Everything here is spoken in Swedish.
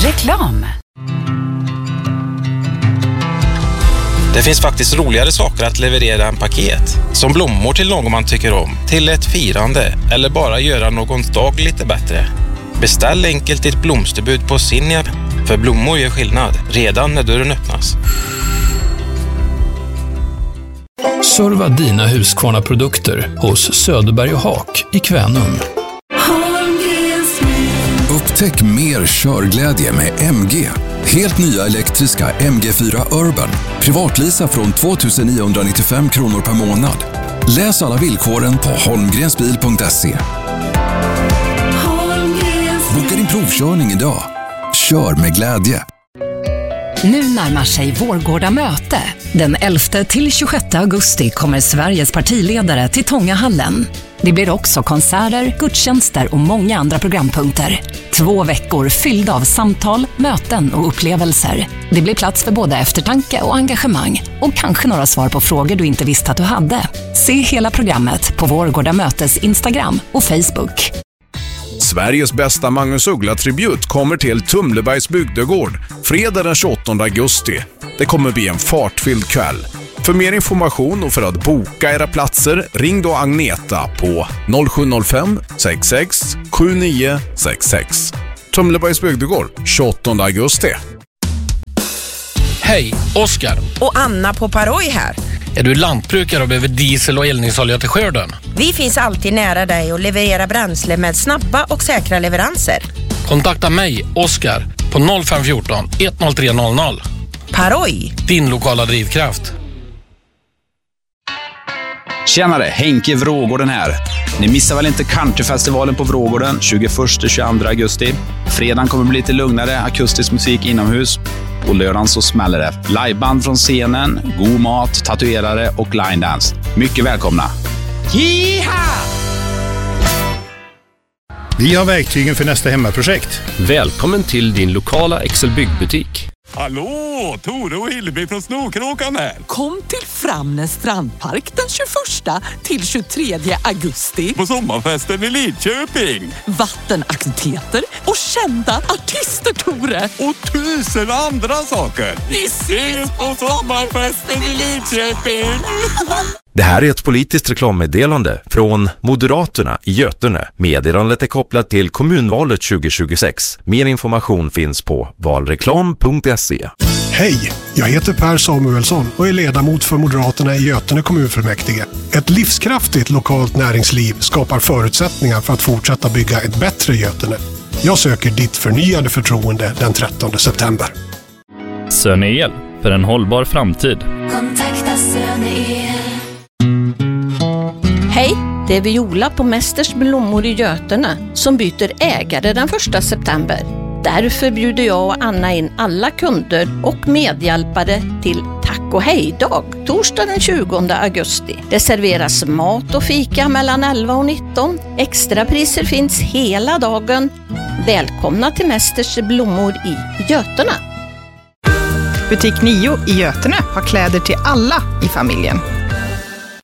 Reklam. Det finns faktiskt roligare saker att leverera än paket. Som blommor till någon man tycker om, till ett firande eller bara göra någons dag lite bättre. Beställ enkelt ditt blomsterbud på Sinja, för blommor gör skillnad redan när dörren öppnas. Serva dina Husqvarna-produkter hos Söderberg och Haak i Kvänum. Upptäck mer körglädje med MG. Helt nya elektriska MG4 Urban. Privatlisa från 2995 kronor per månad. Läs alla villkoren på holmgrensbil.se. Boka din provkörning idag. Kör med glädje. Nu närmar sig Vårgårda möte. Den 11-26 augusti kommer Sveriges partiledare till Tångahallen. Det blir också konserter, gudstjänster och många andra programpunkter. 2 veckor fyllda av samtal, möten och upplevelser. Det blir plats för både eftertanke och engagemang. Och kanske några svar på frågor du inte visste att du hade. Se hela programmet på Vårgårda mötes Instagram och Facebook. Sveriges bästa Magnus Uggla-tribut kommer till Tumlebergs bygdegård fredag den 28 augusti. Det kommer bli en fartfylld kväll. För mer information och för att boka era platser, ring då Agneta på 0705 66 7966. Tumlebergs bygdegård, 28 augusti. Hej, Oskar. Och Anna på Paroj här. Är du lantbrukare och behöver diesel och eldningsolja till skörden? Vi finns alltid nära dig och levererar bränsle med snabba och säkra leveranser. Kontakta mig, Oskar, på 0514 10300. Paroj. Din lokala drivkraft. Tjenare, Henke Vrågården här. Ni missar väl inte countryfestivalen på Vrågården 21-22 augusti. Fredagen kommer bli lite lugnare, akustisk musik inomhus. På lördagen så smäller det. Liveband från scenen, god mat, tatuerare och line dance. Mycket välkomna. Jiha! Vi har verktygen för nästa hemmaprojekt. Välkommen till din lokala Excel byggbutik. Hallå, Tore och Hillevi från Snokråkan här. Kom till Framnäs strandpark den 21 till 23 augusti. På sommarfesten i Lidköping. Vattenaktiviteter och kända artister, Tore. Och 1000 andra saker. Vi ses på sommarfesten i Lidköping. Det här är ett politiskt reklammeddelande från Moderaterna i Götene. Meddelandet är kopplat till kommunvalet 2026. Mer information finns på valreklam.se. Hej, jag heter Per Samuelsson och är ledamot för Moderaterna i Götene kommunfullmäktige. Ett livskraftigt lokalt näringsliv skapar förutsättningar för att fortsätta bygga ett bättre Götene. Jag söker ditt förnyade förtroende den 13 september. Sönel, för en hållbar framtid. Kontakta Sönel. Hej, det är Viola på Mästers blommor i Götene som byter ägare den 1 september. Därför bjuder jag och Anna in alla kunder och medhjälpare till tack- och hejdag torsdag den 20 augusti. Det serveras mat och fika mellan 11 och 19. Extra priser finns hela dagen. Välkomna till Mästers blommor i Götene. Butik 9 i Götene har kläder till alla i familjen.